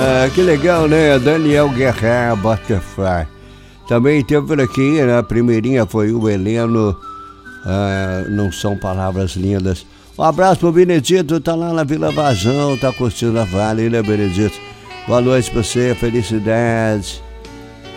Que legal, né? Daniel Guerra, Butterfly. Também teve por aqui, né? A primeirinha foi o Heleno. Não são palavras lindas. Um abraço pro Benedito, tá lá na Vila Vazão, tá curtindo a Vale, né, Benedito? Boa noite pra você, felicidade.